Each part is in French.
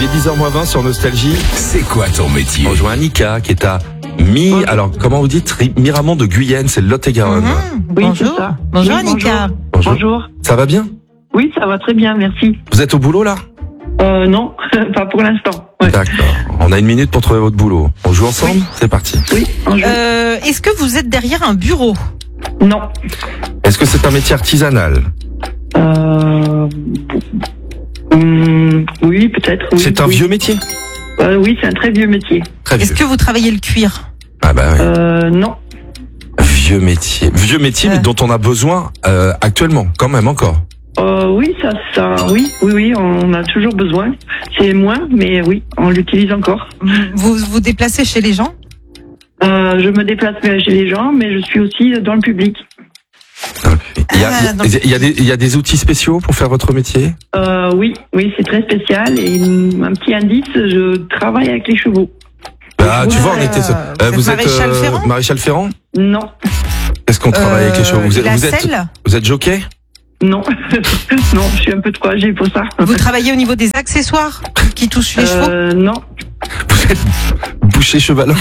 Il est 10h20 sur Nostalgie. C'est quoi ton métier? On rejoint Annika qui est à alors comment vous dites, Miramont de Guyenne, c'est le Lot-et-Garonne. Oui, Bonjour. c'est ça. Bonjour Oui, Annika. Bonjour. Ça va bien? Oui, ça va très bien, merci. Vous êtes au boulot là? Non, pas pour l'instant. Ouais. D'accord. On a une minute pour trouver votre boulot. On joue ensemble? Oui. C'est parti. Oui, un jour. Est-ce que vous êtes derrière un bureau? Non. Est-ce que c'est un métier artisanal? Oui, peut-être. Oui, C'est un oui. vieux métier? Oui, c'est un très vieux métier. Très vieux. Est-ce que vous travaillez le cuir? Ah bah oui. Non. Vieux métier. Vieux métier mais dont on a besoin actuellement, quand même encore. Oui, oui, on a toujours besoin. C'est moins, mais oui, on l'utilise encore. Vous vous déplacez chez les gens? Je me déplace chez les gens, mais je suis aussi dans le public. Il y a des outils spéciaux pour faire votre métier? Oui, c'est très spécial. Et un petit indice, je travaille avec les chevaux. Ah, tu vois, on était. Vous êtes Maréchal Ferrand? Maréchal Ferrand? Non. Est-ce qu'on travaille avec les chevaux? Vous êtes jockey? Non, non, je suis un peu trop âgée pour ça. Vous travaillez au niveau des accessoires qui touchent les chevaux? Non. Vous êtes boucher chevalin?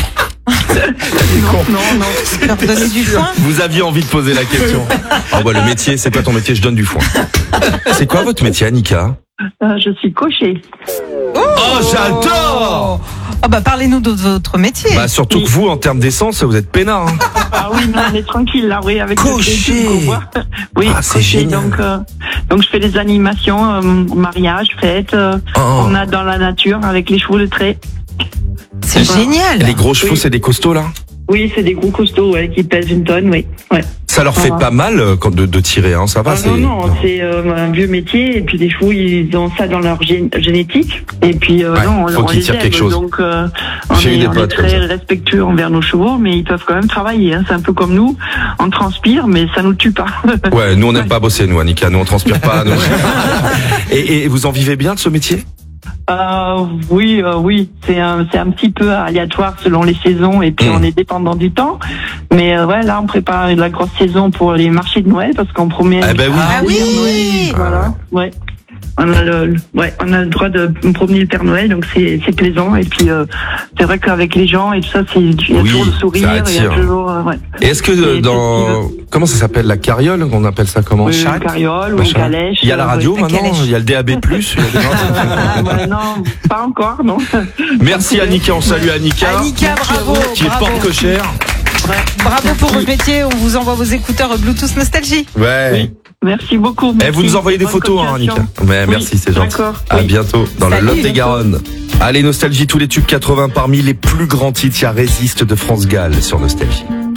Non. Leur donner du foin? Vous aviez envie de poser la question. Oh bah le métier, c'est pas ton métier, je donne du foin. C'est quoi votre métier, Annika? Je suis cocher. Oh, j'adore! Ah bah parlez-nous de votre métier. Bah surtout que vous, en termes d'essence, vous êtes peinard. Hein. Ah oui, non, on est tranquille là, oui, avec cocher. Oui, c'est cocher. génial. Donc je fais des animations, mariage, fête, on a dans la nature avec les chevaux de trait. C'est génial. Les gros chevaux, c'est des costauds là? Oui, c'est des gros costauds, qui pèsent une tonne, oui. Ouais. Ça leur fait pas mal de tirer, hein, ça va? Non, c'est un vieux métier, et puis les chevaux, ils ont ça dans leur génétique, et puis non, faut on qu'ils les tirent aime, quelque chose. donc on est très respectueux envers nos chevaux, mais ils peuvent quand même travailler, hein, c'est un peu comme nous, on transpire, mais ça nous tue pas. Ouais, nous on n'aime pas bosser, nous, Annika, nous on transpire pas. Nous. Et vous en vivez bien de ce métier? Oui, c'est un petit peu aléatoire selon les saisons et puis on est dépendant du temps. Mais là on prépare la grosse saison pour les marchés de Noël parce qu'on promet. Ah bah oui. Ah oui. Voilà. Ouais. On a le droit de promener le Père Noël, donc c'est plaisant. Et puis c'est vrai qu'avec les gens et tout ça, il y a toujours le sourire, il y a toujours. Et est-ce que comment ça s'appelle, la carriole, on appelle ça comment? Une carriole ou une calèche. Il y a la radio maintenant, il y a le DAB+. Non, pas encore, non. Merci Annika, on salue Annika. Annika, bravo. Qui est porte-cochère. Bravo pour votre métier, on vous envoie vos écouteurs Bluetooth Nostalgie. Ouais. Oui. Merci beaucoup. Et vous nous envoyez des photos, hein, Annika. Ouais, merci, c'est gentil. À bientôt dans le Lot-et-Garonne. Allez, Nostalgie, tous les tubes 80 parmi les plus grands titres. Il y a Résiste de France Gall sur Nostalgie.